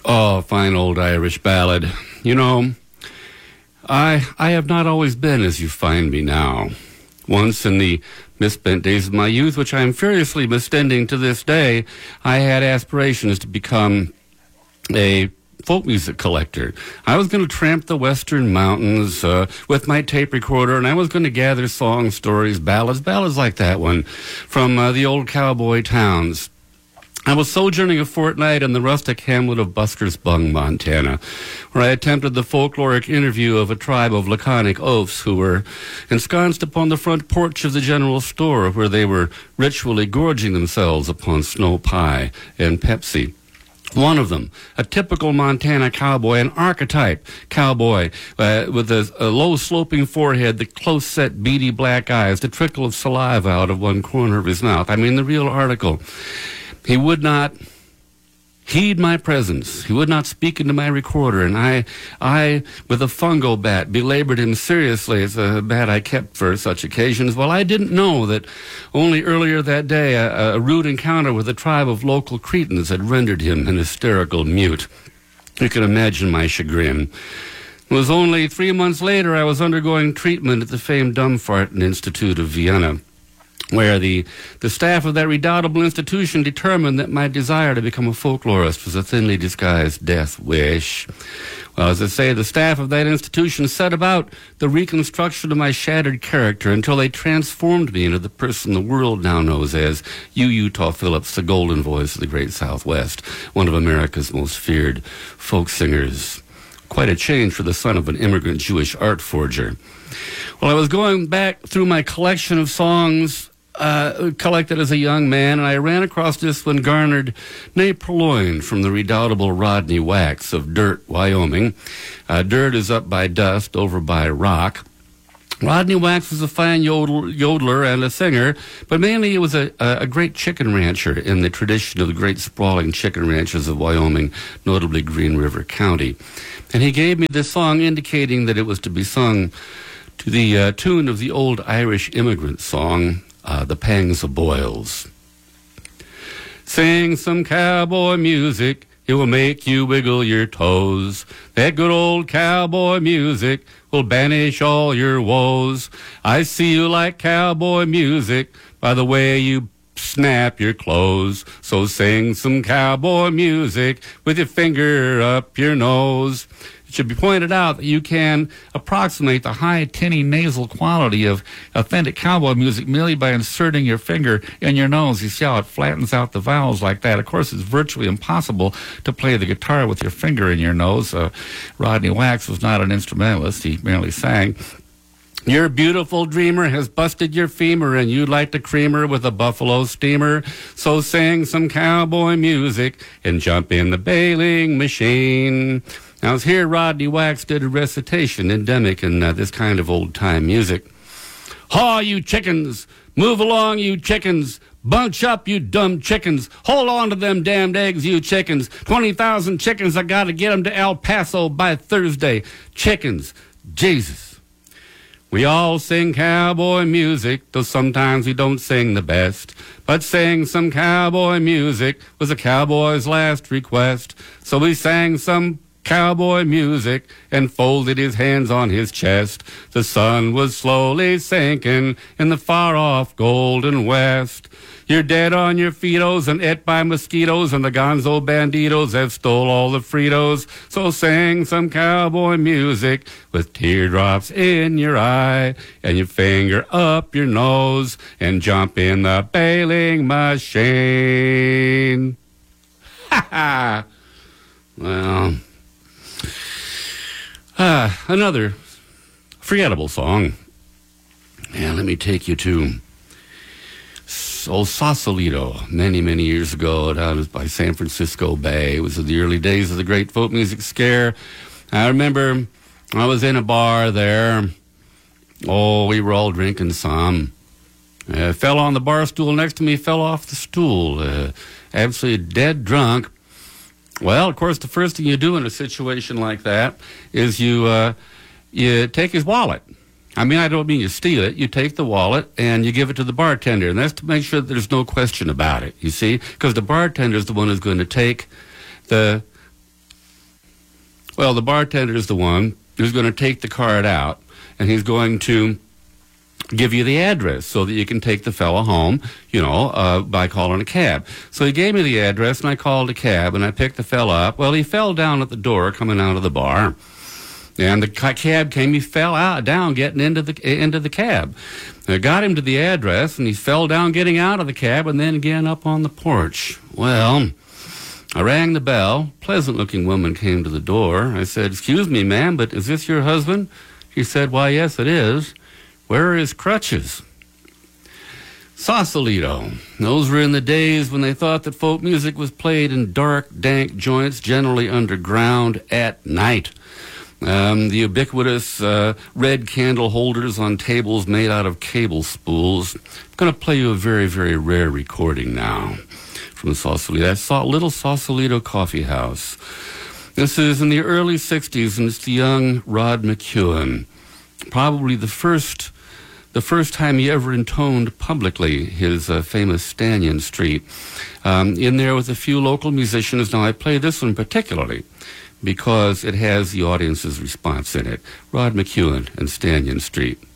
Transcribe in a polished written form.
Oh, fine old Irish ballad. You know, I have not always been as you find me now. Once in the misspent days of my youth, which I am furiously misspending to this day, I had aspirations to become a folk music collector. I was going to tramp the western mountains with my tape recorder, and I was going to gather songs, stories, ballads like that one from the old cowboy towns. I was sojourning a fortnight in the rustic hamlet of Buskers Bung, Montana, where I attempted the folkloric interview of a tribe of laconic oafs who were ensconced upon the front porch of the general store, where they were ritually gorging themselves upon snow pie and Pepsi. One of them, a typical Montana cowboy, an archetype cowboy with a low sloping forehead, the close-set beady black eyes, the trickle of saliva out of one corner of his mouth. I mean, the real article. He would not heed my presence. He would not speak into my recorder, and I, with a fungo bat, belabored him seriously. It's a bat I kept for such occasions. Well, I didn't know that only earlier that day a rude encounter with a tribe of local cretins had rendered him an hysterical mute. You can imagine my chagrin. It was only 3 months later I was undergoing treatment at the famed Dumfarten Institute of Vienna, where the staff of that redoubtable institution determined that my desire to become a folklorist was a thinly disguised death wish. Well, as I say, the staff of that institution set about the reconstruction of my shattered character until they transformed me into the person the world now knows as Utah Phillips, the golden voice of the great Southwest, one of America's most feared folk singers. Quite a change for the son of an immigrant Jewish art forger. Well, I was going back through my collection of songs collected as a young man, and I ran across this one garnered ne purloined from the redoubtable Rodney Wax of Dirt, Wyoming. Dirt is up by Dust, over by Rock. Rodney Wax was a fine yodeler and a singer, but mainly he was a great chicken rancher in the tradition of the great sprawling chicken ranches of Wyoming, notably Green River County. And he gave me this song indicating that it was to be sung to the tune of the old Irish immigrant song, The Pangs of Boils. Sing some cowboy music, it will make you wiggle your toes. That good old cowboy music will banish all your woes. I see you like cowboy music by the way you snap your clothes. So sing some cowboy music with your finger up your nose. It should be pointed out that you can approximate the high, tinny, nasal quality of authentic cowboy music merely by inserting your finger in your nose. You see how it flattens out the vowels like that. Of course, it's virtually impossible to play the guitar with your finger in your nose. Rodney Wax was not an instrumentalist. He merely sang. Your beautiful dreamer has busted your femur, and you'd like to cream her with a buffalo steamer. So sing some cowboy music and jump in the baling machine. Now, as here, Rodney Wax did a recitation endemic in this kind of old-time music. Haw, you chickens! Move along, you chickens! Bunch up, you dumb chickens! Hold on to them damned eggs, you chickens! 20,000 chickens, I gotta get them to El Paso by Thursday. Chickens! Jesus! We all sing cowboy music, though sometimes we don't sing the best. But sing some cowboy music was a cowboy's last request. So we sang some cowboy music and folded his hands on his chest. The sun was slowly sinking in the far-off golden west. You're dead on your feetos and ate by mosquitoes, and the gonzo banditos have stole all the Fritos. So sing some cowboy music with teardrops in your eye and your finger up your nose and jump in the baling machine. Ha ha! Well, another forgettable song. Yeah, let me take you to old Sausalito, many, many years ago, down by San Francisco Bay. It was in the early days of the great folk music scare. I remember I was in a bar there. Oh, we were all drinking some. Fell on the bar stool next to me, fell off the stool. Absolutely dead drunk. Well, of course, the first thing you do in a situation like that is you take his wallet. I mean, I don't mean you steal it. You take the wallet and you give it to the bartender, and that's to make sure that there's no question about it, you see, because the bartender is the one who's going to take the Well, the bartender is the one who's going to take the card out, and he's going to give you the address so that you can take the fella home, by calling a cab. So he gave me the address, and I called a cab, and I picked the fella up. Well, he fell down at the door coming out of the bar, and the cab came. He fell down getting into the cab. I got him to the address, and he fell down getting out of the cab, and then again up on the porch. Well, I rang the bell. Pleasant-looking woman came to the door. I said, "Excuse me, ma'am, but is this your husband?" She said, "Why, yes, it is. Where are his crutches?" Sausalito. Those were in the days when they thought that folk music was played in dark, dank joints, generally underground, at night. The ubiquitous red candle holders on tables made out of cable spools. I'm going to play you a very, very rare recording now from Sausalito. That's Little Sausalito Coffee House. This is in the early 60s, and it's the young Rod McEwen. Probably the first time he ever intoned publicly his famous Stanyan Street. In there with a few local musicians. Now, I play this one particularly because it has the audience's response in it. Rod McEwen and Stanyan Street.